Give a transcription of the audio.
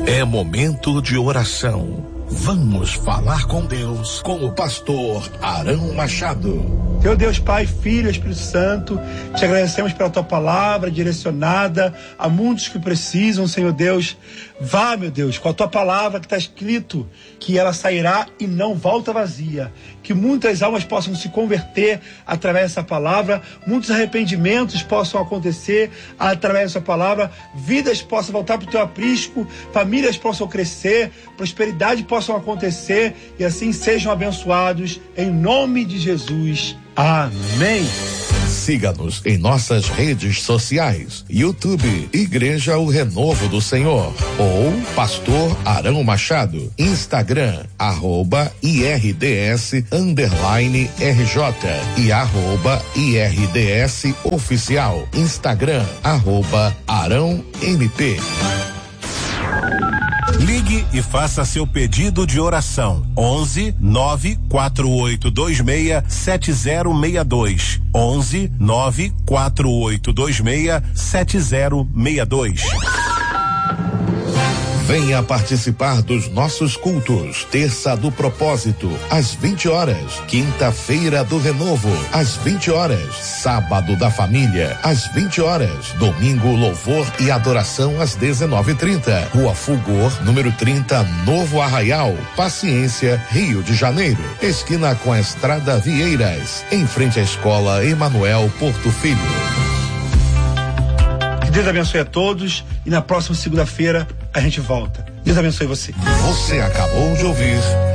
É momento de oração. Vamos falar com Deus com o pastor Arão Machado. Teu Deus, Pai, Filho, Espírito Santo, te agradecemos pela tua palavra direcionada a muitos que precisam, Senhor Deus. Vá, meu Deus, com a tua palavra que está escrito que ela sairá e não volta vazia. Que muitas almas possam se converter através dessa palavra, muitos arrependimentos possam acontecer através dessa palavra, vidas possam voltar para o teu aprisco, famílias possam crescer, prosperidade possam acontecer e assim sejam abençoados em nome de Jesus. Amém. Siga-nos em nossas redes sociais, YouTube, Igreja O Renovo do Senhor, ou Pastor Arão Machado, Instagram, @IRDS_RJ e @IRDS Oficial, Instagram, @ArãoMP. Ligue e faça seu pedido de oração. 11 94826 7062. 11 94826 7062. Venha participar dos nossos cultos. Terça do Propósito, às 20 horas. Quinta-feira do Renovo, às 20 horas. Sábado da Família, às 20 horas. Domingo, Louvor e Adoração, às 19h30. Rua Fulgor, número 30, Novo Arraial, Paciência, Rio de Janeiro. Esquina com a Estrada Vieiras, em frente à Escola Emanuel Porto Filho. Que Deus abençoe a todos e na próxima segunda-feira a gente volta. Deus abençoe você. Você acabou de ouvir